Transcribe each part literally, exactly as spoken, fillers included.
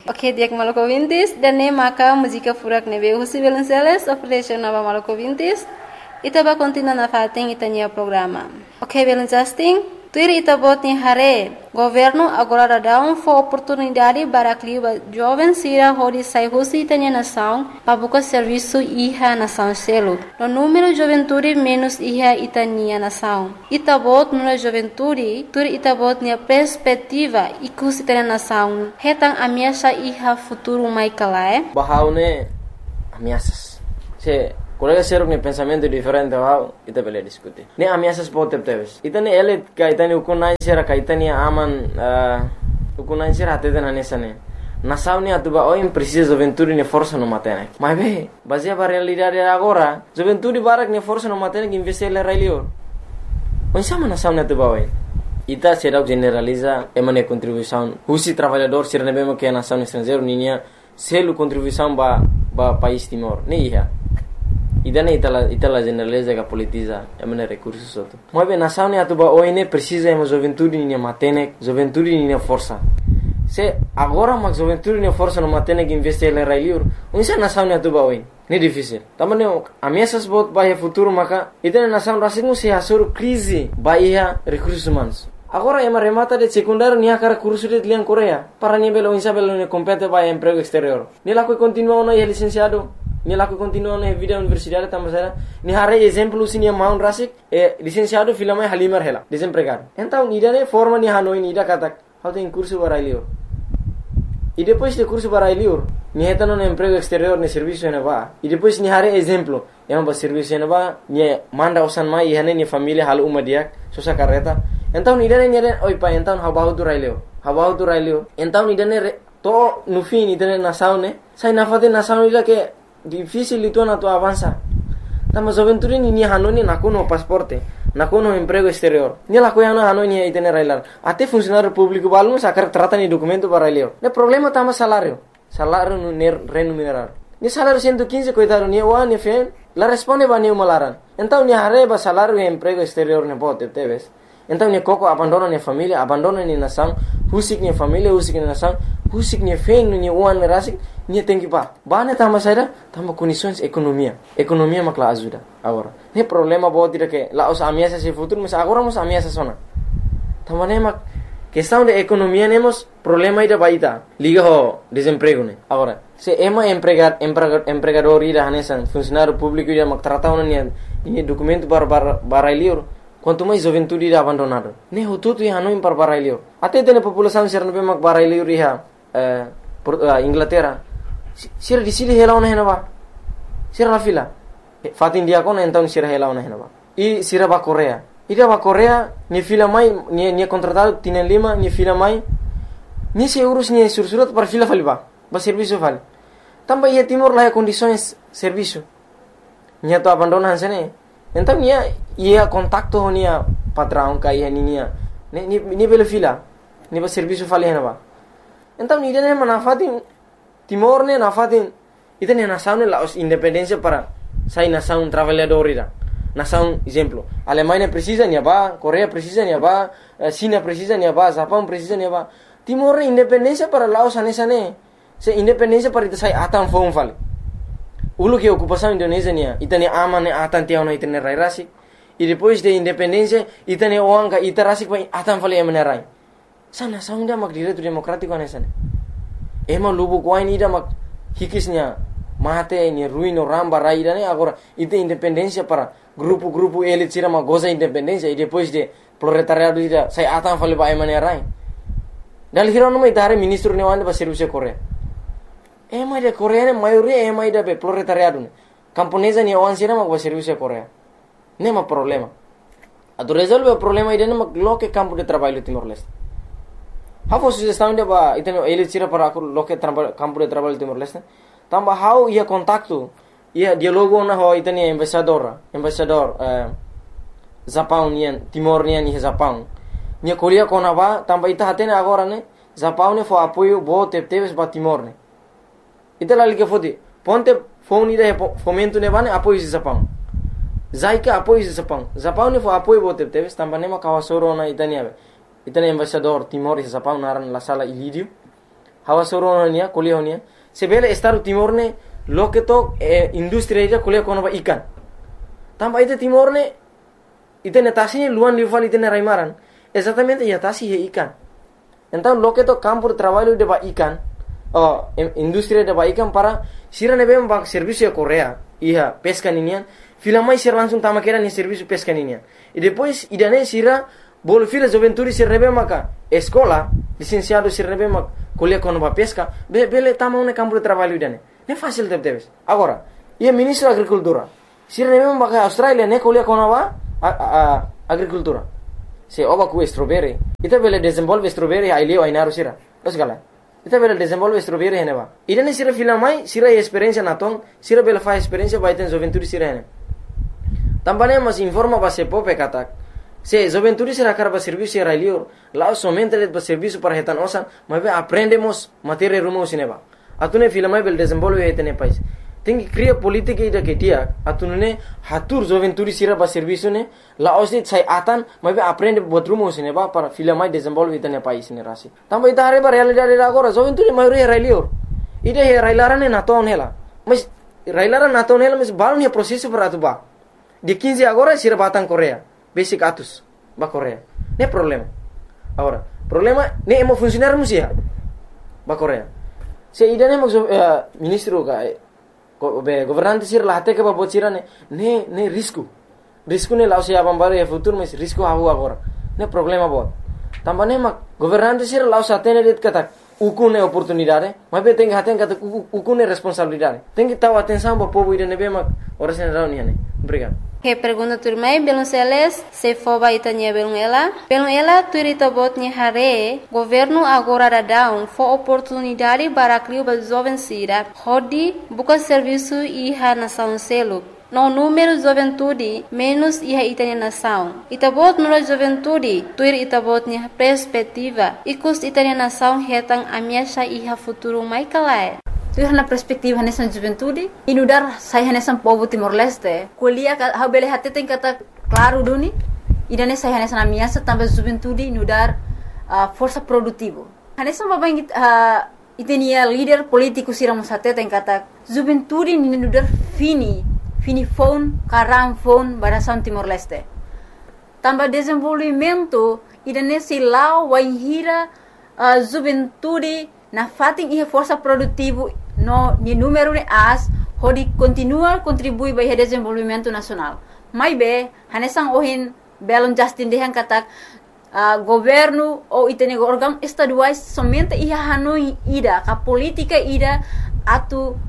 Ok, dia Maluku Vintis, dan ne maka música furak nebe Husi Belenceles, operation nova Maluku Vintis, ita ba continua na fating itanya programa. Ok, Belencasting, tuir ita bot ni hare, governo agora dá um for oportunidade para clima jovem sira hori sai Husi itanya nação, para buscar serviço iha nação selo. No número juventude menos iha itania nação. Ita bot no juventude, tuir ita bot ni perspectiva ikus itanya nação. Hetang ameaça iha futuro mai kalae. Bahaune ameaças. Se colega seruk ni pensamento diferente bahau ita bele diskuti. Ne ameaças pote teves. Ita ne ele ka ita ne ukunai sera ka ita ne aman ukunai sera atete na nesane. Nação ne atuba oi precisa juventude ne força no matene. Mas be, baseia para realidade agora, juventude barak ne força no matene que investir le railio. Onde sama nação ne atuba oi. Ita será generaliza emane contribuição. Husi trabalhador ser ne bemo que a nação estrangeiro ninia selo contribuição ba ba país Timor. Ne ia. Ida ne itala itala generaliza que politiza emane recursos outro. Mas bem nação ne atuba oi ne precisa ema juventude ninia matene, juventude ninia força. Se agora mas juventude ninia força no matene que investir le railio. Onde nação ne atuba oi. Ne difícil. Também ameaças bot ba futuro maka ita ne nação rasismo se asur crise ba ia recursos humanos. Agora ema remata de secundário nia cara curso de lian Coreia para ni belo insa belo ne compete ba emprego exterior. Ni la que continua na licenciado, ni la que continua na vida universidade tamasera, ni hare exemplo sinia maun rasik e licenciado filame Halimar hela, desempregado. Então ni dane forma ni hanoi ni da katak, how tem curso para ilio. E depois de curso para ilio, ni heta no emprego exterior ne serviço ne ba. E depois ni hare exemplo, ema ba serviço ne ba, ni manda osan mai hane ni família halu umadiak, sosa carreta. Então nidane nidane oi pa então habahu tu raileo habahu tu raileo então nidane to no fim nidane nação né sai na fate nação ida que difícil itu na tu avança tama juventude ni ni hanoni nakuno pasporte nakuno emprego exterior ni la coisa na hanoni itene railar até funcionário público balmo sacar trata ni documento para raileo ne problema tama salário salário no remunerado ni salário cento e quinze coitado ni o ni fen la responde ba ni malaran então ni hareba salário e emprego exterior ne pote teves. Então ni koko abandona ni família, abandona ni nação, husik ni família, husik ni nação, husik ni feng ni uan ni rasik, ni tem que ba. Ba ne tama saida, tama condições economia. Economia makla ajuda agora. Ne problema bo tira que la os ameaças se futuro, mas agora mos ameaças sona. Tama ne mak questão de economia nemos problema ida baita. Liga ho desemprego ne. Agora, se ema empregar empregador ida hanesan funcionário público ida mak tratau ni ni documento bar bar barailior. Quanto mais juventude irá abandonado. Ne hututu ia hanoi par barailio. Até tem população ser no mak barailio riha eh Inglaterra. Sira di sili hela ona henaba. Sira la fila. Fatin dia kon então sira hela ona henaba. I sira ba Korea. Ida ba Korea ni fila mai ni ni contratado tienen lima ni fila mai. Ni se urus ni sursurat par fila falba. Ba serviço fal. Tamba ia Timor la condições serviço. Nia to abandona hansene. Então nia ia contacto nia patrão ka ia nia ni ni ni bela fila ni ba serviço fale na ba então ni dene manafatin Timor ne nafatin itene nação la independência para sai nação trabalhador ira nação exemplo Alemanha precisa nia ba Coreia precisa nia ba China precisa nia ba Japão precisa nia ba Timor independência para Laos anesane se independência para ita sai atan fon fale ulu que ocupação Indonésia nia itane aman ne atan tiao na itane rai rasik e depois de independência itane oanga ita rasik pai atan fale emenerai sana saunda mak direito democrático anesane ema lubu kwain ida mak hikisnya mate ni ruino ramba rai ida ne agora ita independência para grupo-grupo elit sira mak goza independência e depois de proletariado ida sai atan fale ba emenerai dal hirono mai tare ministro ne wanda ba serviço Coreia ema ida Coreia maioria ema ida be proletariado ne camponesa ni wan sira mak ba serviço Coreia nema problema ado resolve o problema ida mak loke campo de trabalho Timor-Leste hafo sugestão de ba iteno elit sira para loke campo de trabalho Timor-Leste tamba how ia contacto ia dialogo na ho itani embaixador embaixador eh, Japão nian Timor nian ni Japão nia Coreia kona ba tamba ita hatene agora ne Japão ne fo apoio bo tepteves ba Timor ne ita la liga fodi ponte phone ida fomento ne bane apoio Japão Zaika apoio Japão Japão ne fo apoio bo tepteves tamba ne ma kawasoro na itani ave itani embaixador Timor e Japão naran la sala ilidio hawa soro nia kuliah nia sebele Estado Timor ne lo que to eh, industria ija kuliah kono ba ikan tamba ite Timor ne ite netasi luan lival ite ne raimaran exatamente ya tasi he ikan então lo que to campo de trabalho de ba ikan oh industria de ba ikan para sira ne bem ba serviço Korea iha pesca ninian fila mais sira langsung tama kera ni serviço pesca ninian e depois idane sira bol fila juventude sira ne bem maka escola licenciado sira ne bem mak kuliah kono ba pesca be bele tama un campo de trabalho idane ne fácil deve deve agora ia ministro agricultura sira ne bem maka Australia ne kuliah kono ba a, a, agricultura se oba ku strawberry ita bele desenvolve strawberry ai leo ai naru sira osgala ita bele desenvolve strawberry heneba idane sira fila mai sira experiência natong sira bele fa experiência ba iten juventude sira hene tambane mas informa ba se pope katak se juventude sira karba serviço sira leo lá somente de serviço para retan osan mas aprendemos matéria rumo sineba atune fila mai bele desenvolve etene país tem que criar política ida que dia atune hatur juventude sira ba serviço ne la osit sai atan mas aprende botrumo sineba para fila mai desenvolve etene país ne rasi tamba ita hare ba realidade agora juventude mai re leo ida he railarane naton hela mas railara naton hela mas balon he processo para tu ba de quinze agora sira batang Korea basic atus ba Korea ne problema agora problema ne emo funcionar musia ba Korea se ida ne mo uh, ministro ka be governante sir la hate ke ba bocira ne ne ne risco risco ne la sia bambare futuro mas risco hawo agora ne problema bot tambane ma governante sir la sa tene det kata ukune oportunidade mas be tem haten kata ukune responsabilidade tem que taw atenção ba povo ida ne be ma ora sen rauni ne obrigado. Que pergunta turmai belum seles se foba itanya belum ela belum ela turita botnya hare governo agora dadão fo oportunidade para criar ba jovem sira hodi buka serviço iha nação selo no número juventude menos iha itanya nação itabot no juventude tuir itabotnya perspectiva ikus itanya nação hetang amiasha iha futuro mai kalai tuh na perspektif hanesan juventude inudar saya hanesan povo Timor-Leste kuliah ha bele hati tem kata claro duni idane saya hanesan amiasa tambah juventude inudar uh, força produtivo hanesan babang uh, itenia líder político siramos hati tem kata juventude inudar fini fini phone karam phone barasan Timor-Leste tambah desenvolvimento idane silau waihira uh, juventude na fating iha força produtivo no ni número de as hodi continua contribui para o desenvolvimento nacional mai be hanesang ohin belon justin dehan katak uh, governo ou itene órgão estaduais somente iha hanoi ida ka politika ida atu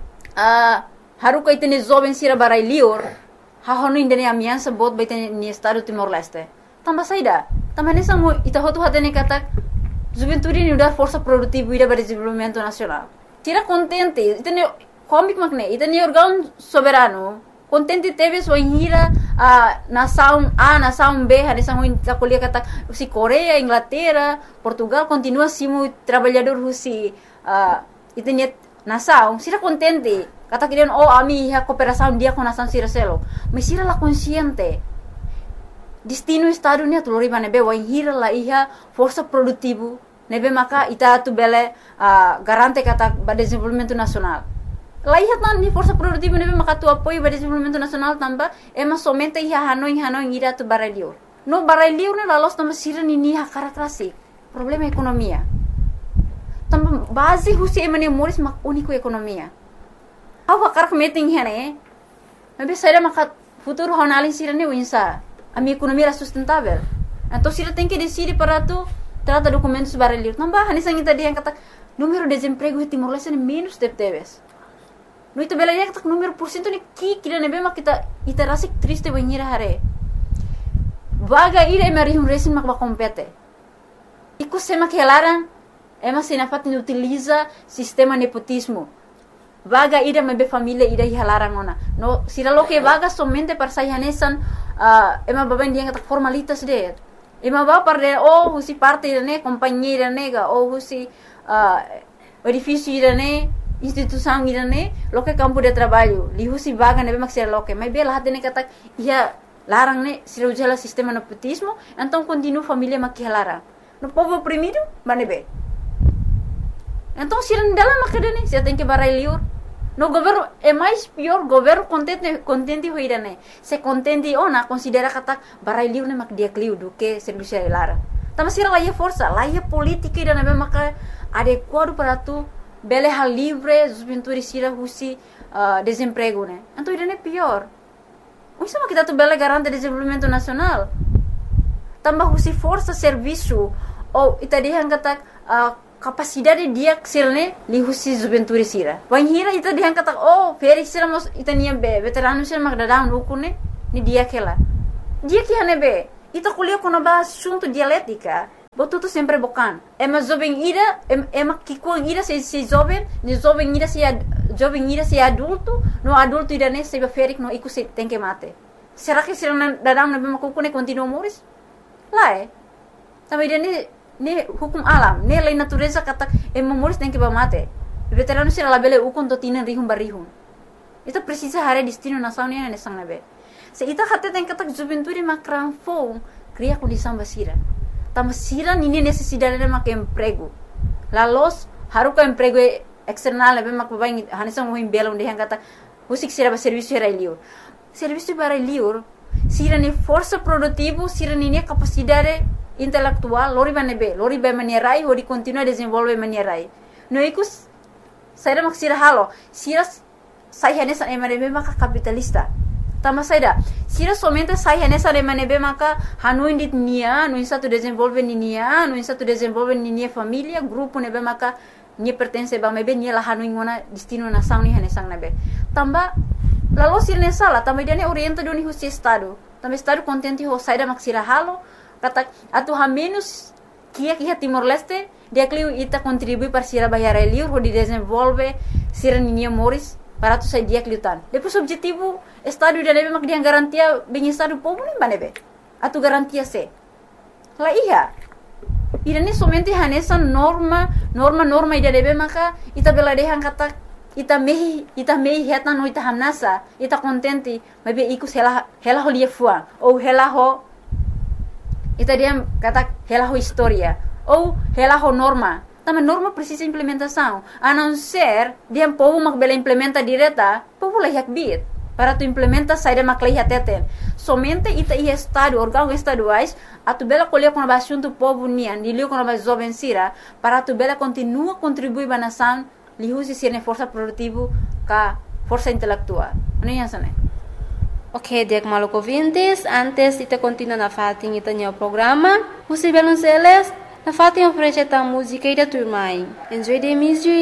uh, haruka itene jovem sira barai lior ha hanoi indene amiansa bot ba itene ni estado Timor-Leste tamba saida tamba hanesang mo ita hotu hatene katak juventude ni udar força produtiva ida para desenvolvimento nacional tira contente itene comic makne itene órgão soberano contente teve so hira a nação A nação B hanesang ta kuliah kata si Korea Inglaterra Portugal continua simu trabalhador husi uh, itene nação sira contente kata kirian oh ami ha cooperação dia com nação sira selo mas sira la consciente destino estado ni atulori bane be wa hira la iha força produtivo nebe maka ita tu bele uh, garante kata ba desenvolvimento nacional la iha tan ni força produtivo nebe maka tu apoio ba desenvolvimento nacional tamba ema somente iha hanoi hanoi ira tu baralio no baralio ne la los tamba sira ni ni ha karakterasi problema ekonomia tamba base husi emane moris mak único ekonomia awa karak meeting hene nebe saida maka futuro honalin sira ne winsa a minha economia era sustentável então sira tem que decidir para tu trata documentos baralho tambah hanisang ita dia yang kata número de desemprego di Timor-Leste menos de teves no itu bela yang kata número porcento ni ki kira nebe mak kita ita rasik triste banhira hare vaga ira emari um resin mak ba compete iku sema kelaran ema sinafat ni utiliza sistema nepotismo vaga ida mebe família ida hilarang ona no sira lo que vaga somente para sai hanesan uh, ema baben dia kata formalitas de ema ba parde oh husi parte ne companhia nega oh husi uh, edifício ne instituição ne lo que campo de trabalho li husi vaga nebe mak sira lo que mai bela hatene kata ia larang ne sira ujala sistema nepotismo então continua família mak hilarang no povo oprimido manebe Então, se não dela macadene, se tem que barai liur. No governo é mais pior, governo contente contente hoida né. Se contente ona considera kata barai liur né mak dia kliu do que serviço lara. Tama sira lá é força, lá é política ida né maka adequado para tu bele hal livre, juventude sira husi uh, desemprego né. Então ida né pior. O sama kita tu bele garante desenvolvimento nacional. Tambah husi força serviço ou ita dia kata uh, capacidade dia ksilne li husi juventude sira. Wanhira ita dia kata oh feri sira mos ita nia be veterano sira mak dadam ukune ni dia kela. Dia que hane be ita kuliah kono ba assunto dialética. Botu tu sempre bokan. Ema jovem ira ema kikuang ira se se jovem, ni jovem ira se jovem ira se adulto, no adulto ira ne se ferik no iku se tem que mate. Será que sira dadam na be makukune continua moris? Lá é. Também dia ni ni hukum alam, ni lei natureza kata ema moris tem que ba mate. Veterano sira labele ukon to tinan rihum barihum. Itu precisa hare destino nasional ne sang nabe. Se ita kata tem kata juventude makran fong cria condição basira. Tama sira nini necessidade de mak emprego. Lalos haru ka emprego external lebe mak babai hanisang mohim belom de kata usik sira ba serviço era liur. Serviço para liur sira ni força produtivo, sira nini capacidade intelectual, lori ba nebe, lori ba manierai, hodi continua desenvolve manierai. No ikus saira mak sira halo, sira sai hanesa emanebe maka capitalista. Tama saida, sira somente sai hanesa emanebe maka hanu indit nia, no insa tu desenvolve nia, no insa tu desenvolve nia família, grupo nebe maka nia pertence ba mebe nia la hanu ingona destino nação ni hanesang nebe. Tamba lalu sira ne sala, tamba dia ne orienta doni husi estado. Tamba estado contente ho saida mak sira halo, kata atu ha menos kia kia Timor Leste, dia kliu ita contribui para sira bayar liur ho di desenvolve sira nia moris para tu sai dia kliutan. Depois objetivo estado dia lebe mak dia garantia bem estado povo nem banebe. Atu garantia se. La iya. Ida ni somente hanesa norma, norma norma ida lebe maka ita bela dehan kata ita mehi ita mehi heta no ita hanasa, ita contente, mabe ikus hela hela ho lia fua ou hela ho ita dia kata hela ho historia ou hela ho norma. Também norma precisa implementação. A não ser dia povo mak bela implementa direta, povo lah yak bit. Para tu implementa saída mak lah teten. Somente ita i estado, órgão estaduais, a tu bela colher com a assunto povo nian, di liu com a jovem sira, para tu bela continua contribuir ba nação, li husi sirne força produtivo ka força intelectual. Ano yan sana? Ok, diak maluco vintes, antes ita continua na fating ita niya programa, husi belon seles, na fating oferece ta música ida turmai. Enjoy the music.